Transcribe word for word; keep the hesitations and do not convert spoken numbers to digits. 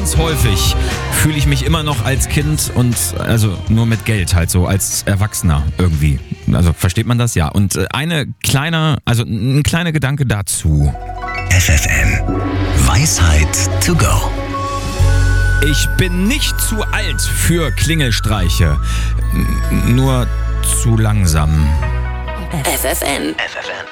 ganz häufig fühle ich mich immer noch als Kind und also nur mit Geld halt so, als Erwachsener irgendwie. Also versteht man das? Ja. Und eine kleine, also ein kleiner Gedanke dazu. F F M. Weisheit to go. Ich bin nicht zu alt für Klingelstreiche, nur zu langsam. F F M. F F M.